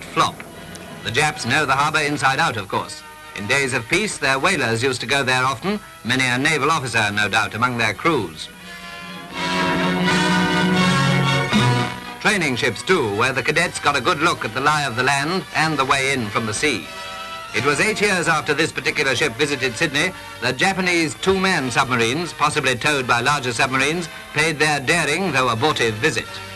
flop. The Japs know the harbour inside out, of course. In days of peace, their whalers used to go there often, many a naval officer, no doubt, among their crews. Training ships, too, where the cadets got a good look at the lie of the land and the way in from the sea. It was 8 years after this particular ship visited Sydney that Japanese two-man submarines, possibly towed by larger submarines, paid their daring, though abortive, visit.